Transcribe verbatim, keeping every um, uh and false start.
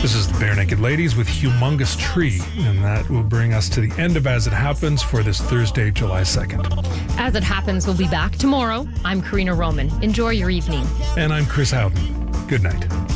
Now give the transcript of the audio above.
This is the Bare Naked Ladies with Humongous Tree, and that will bring us to the end of As It Happens for this Thursday, July second. As It Happens, we'll be back tomorrow. I'm Karina Roman. Enjoy your evening. And I'm Chris Howden. Good night.